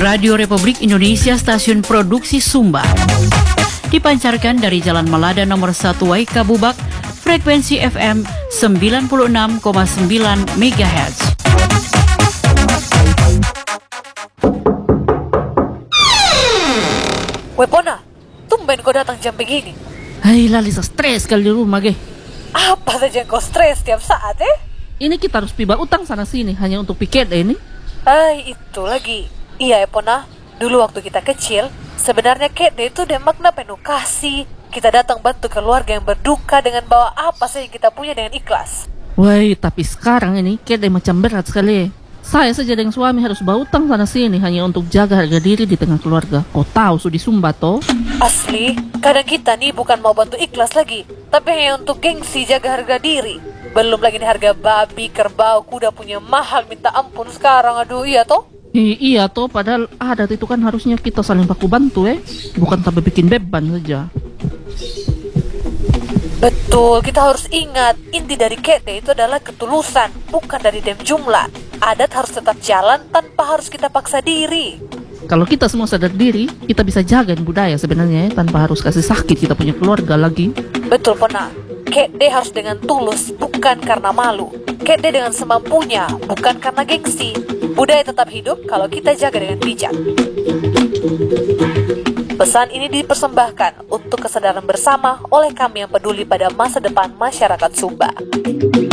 Radio Republik Indonesia Stasiun Produksi Sumba. Dipancarkan dari Jalan Malada nomor 1 Waikabubak, frekuensi FM 96,9 MHz. Wepona, tumben kau datang jam begini. Hai Lalisa, stres kali di rumah, ge. Apa saja yang kau stres tiap saat, Ini kita harus piba utang sana sini hanya untuk piket ini. Itu lagi. Iya, Epona. Dulu waktu kita kecil, sebenarnya kede itu ada makna penuh kasih. Kita datang bantu keluarga yang berduka dengan bawa apa saja yang kita punya dengan ikhlas. Woi, tapi sekarang ini kede macam berat sekali. Saya saja dengan suami harus bawa utang sana sini hanya untuk jaga harga diri di tengah keluarga. Kau tahu sudah Sumba toh? Asli, kadang kita nih bukan mau bantu ikhlas lagi, tapi hanya untuk gengsi jaga harga diri. Belum lagi nih harga babi, kerbau, kuda punya mahal minta ampun sekarang. Aduh, iya toh? Iya toh, padahal adat itu kan harusnya kita saling baku bantu bukan tambah bikin beban saja. Betul, kita harus ingat inti dari kede itu adalah ketulusan, bukan dari dem jumlah. Adat harus tetap jalan tanpa harus kita paksa diri. Kalau kita semua sadar diri, kita bisa jaga budaya sebenarnya tanpa harus kasih sakit kita punya keluarga lagi. Betul, Pona. Kede harus dengan tulus, bukan karena malu. Kede dengan semampunya, bukan karena gengsi. Budaya tetap hidup kalau kita jaga dengan bijak. Pesan ini dipersembahkan untuk kesadaran bersama oleh kami yang peduli pada masa depan masyarakat Sumba.